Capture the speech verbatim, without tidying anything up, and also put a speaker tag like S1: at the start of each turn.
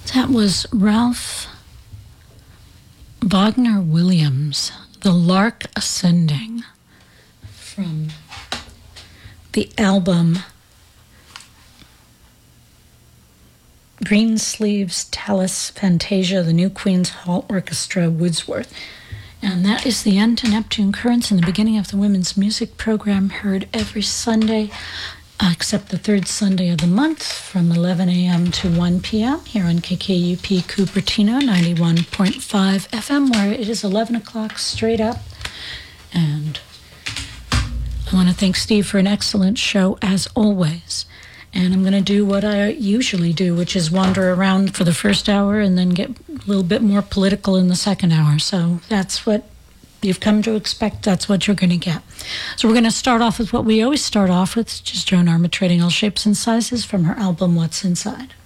S1: That was Ralph Wagner Williams, The Lark Ascending, from the album Greensleeves Tallis Fantasia, the New Queen's Hall Orchestra, Woodsworth. And that is the end to Neptune Currents and the beginning of the women's music program, heard every Sunday, uh, except the third Sunday of the month, from eleven a.m. to one p.m. here on K K U P Cupertino, ninety-one point five F M, where it is eleven o'clock straight up. And I want to thank Steve for an excellent show, as always. And I'm going to do what I usually do, which is wander around for the first hour and then get a little bit more political in the second hour. So that's what you've come to expect. That's what you're going to get. So we're going to start off with what we always start off with, just Joan Armatrading All Shapes and Sizes from her album What's Inside.